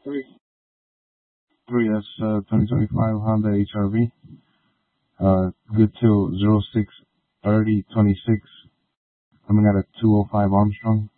Three. Three, that's 2025 Honda HRV. Good till 06/30/26. Coming out at 205 Armstrong.